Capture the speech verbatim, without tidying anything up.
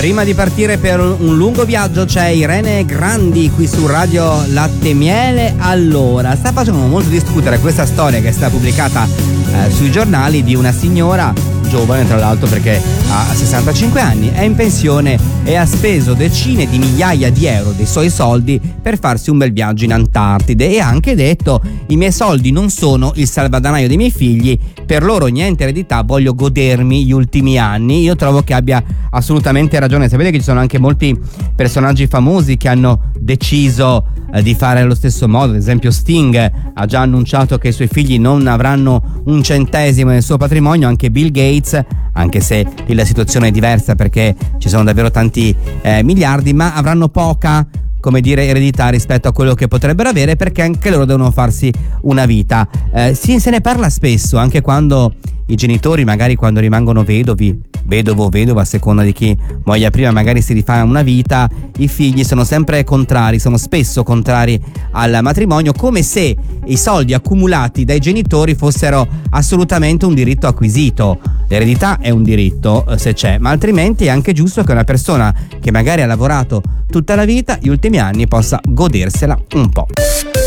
Prima di partire per un lungo viaggio c'è Irene Grandi qui su Radio Latte Miele. Allora, sta facendo molto discutere questa storia che è stata pubblicata eh, sui giornali di una signora giovane, tra l'altro, perché ha sessantacinque anni, è in pensione e ha speso decine di migliaia di euro dei suoi soldi per farsi un bel viaggio in Antartide, e ha anche detto: i miei soldi non sono il salvadanaio dei miei figli, per loro niente eredità, voglio godermi gli ultimi anni. Io trovo che abbia assolutamente ragione. Sapete che ci sono anche molti personaggi famosi che hanno deciso eh, di fare allo stesso modo. Ad esempio Sting ha già annunciato che i suoi figli non avranno un centesimo nel suo patrimonio, anche Bill Gates, anche se la situazione è diversa perché ci sono davvero tanti eh, miliardi, ma avranno poca, come dire, eredità rispetto a quello che potrebbero avere, perché anche loro devono farsi una vita. Eh, sì, se ne parla spesso, anche quando i genitori, magari quando rimangono vedovi, vedovo o vedova a seconda di chi voglia prima, magari si rifà una vita, i figli sono sempre contrari, sono spesso contrari al matrimonio, come se i soldi accumulati dai genitori fossero assolutamente un diritto acquisito. L'eredità è un diritto se c'è, ma altrimenti è anche giusto che una persona che magari ha lavorato tutta la vita, gli ultimi anni, possa godersela un po'.